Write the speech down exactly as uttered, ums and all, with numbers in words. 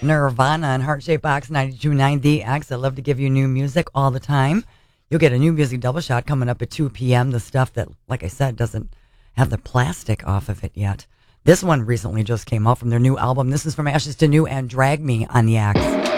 Nirvana and Heart Shape Box ninety-two point nine The X. I love to give you new music all the time. You'll get a new music double shot coming up at two p.m. The stuff that, like I said, doesn't have the plastic off of it yet. This one recently just came out from their new album. This is From Ashes to New and Drag Me on the X.